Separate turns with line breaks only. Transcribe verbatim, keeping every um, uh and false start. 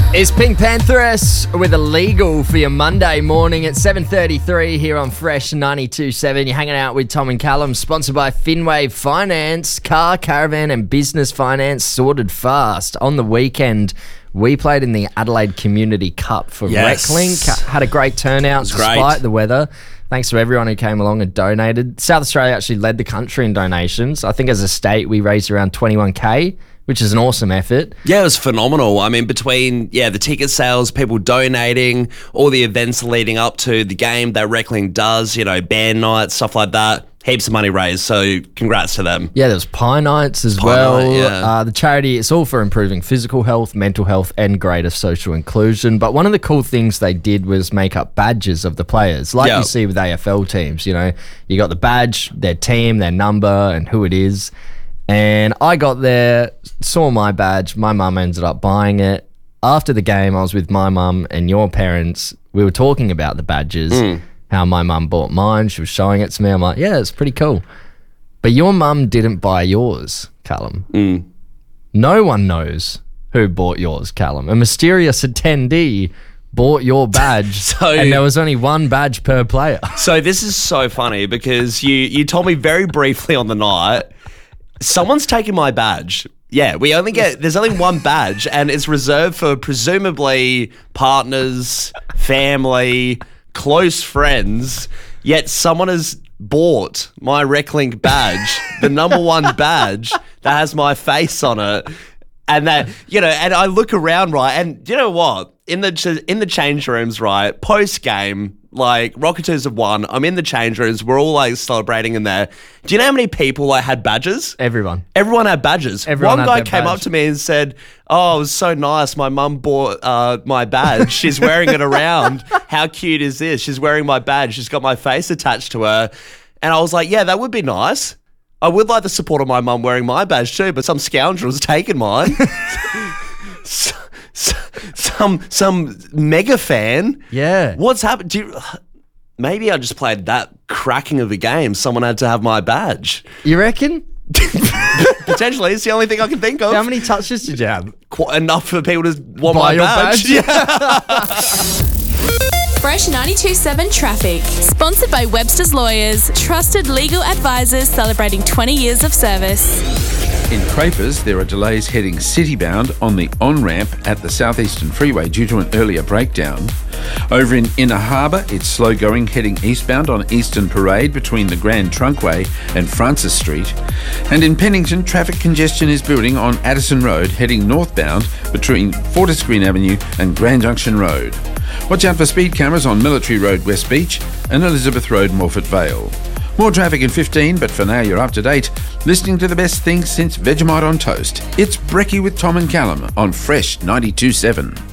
It's Pink Pantheress with Illegal for your Monday morning at seven thirty-three here on Fresh ninety-two point seven. You're hanging out with Tom and Callum, sponsored by Finwave Finance. Car, caravan and business finance sorted fast. On the weekend, we played in the Adelaide Community Cup for
Yes.
Recklink. Had a great turnout despite
great.
the weather. Thanks to everyone who came along and donated. South Australia actually led the country in donations. I think as a state, we raised around twenty-one K, which is an awesome effort.
Yeah, it was phenomenal. I mean, between, yeah, the ticket sales, people donating, all the events leading up to the game that Recklink does, you know, band nights, stuff like that, heaps of money raised. So congrats to them.
Yeah, there was Pie Nights as
Pie
well.
Night, yeah.
Uh, the charity, it's all for improving physical health, mental health, and greater social inclusion. But one of the cool things they did was make up badges of the players, like
Yeah.
you see with A F L teams. You know, you got the badge, their team, their number, and who it is. And I got there, saw my badge. My mum ended up buying it. After the game, I was with my mum and your parents. We were talking about the badges,
Mm.
how my mum bought mine. She was showing it to me. I'm like, yeah, it's pretty cool. But your mum didn't buy yours, Callum.
Mm.
No one knows who bought yours, Callum. A mysterious attendee bought your badge,
So-
and there was only one badge per player.
So this is so funny because you, you told me very briefly on the night, someone's taken my badge. Yeah, we only get, there's only one badge and it's reserved for presumably partners, family, close friends, yet someone has bought my Recklink badge, the number one badge that has my face on it. And that, you know, and I look around, right, and you know what? In the ch- in the change rooms, right, post game, like Rocketers have won. I'm in the change rooms. We're all like celebrating in there. Do you know how many people like had badges?
Everyone.
Everyone had badges.
Everyone
One
had
guy
their
came
badge.
up to me and said, "Oh, it was so nice. My mum bought uh, my badge. She's wearing it around. How cute is this? She's wearing my badge. She's got my face attached to her." And I was like, "Yeah, that would be nice. I would like the support of my mum wearing my badge too, but some scoundrel's taken mine." S- s- some some mega fan.
Yeah.
What's happened? Do you, maybe I just played that cracking of a game. Someone had to have my badge.
You reckon?
Potentially, it's the only thing I can think of.
How many touches did you have?
Quite enough for people to want
Buy
my
your
badge.
badge?
Yeah.
Fresh ninety-two point seven Traffic. Sponsored by Webster's Lawyers, trusted legal advisors celebrating twenty years of service.
In Crapers, there are delays heading citybound on the on-ramp at the Southeastern Freeway due to an earlier breakdown. Over in Inner Harbour, it's slow going heading eastbound on Eastern Parade between the Grand Trunkway and Francis Street. And in Pennington, traffic congestion is building on Addison Road heading northbound between Fortis Green Avenue and Grand Junction Road. Watch out for speed cameras on Military Road West Beach and Elizabeth Road Morford Vale. More traffic in fifteen, but for now you're up to date, listening to the best things since Vegemite on toast. It's Brekkie with Tom and Callum on Fresh ninety-two point seven.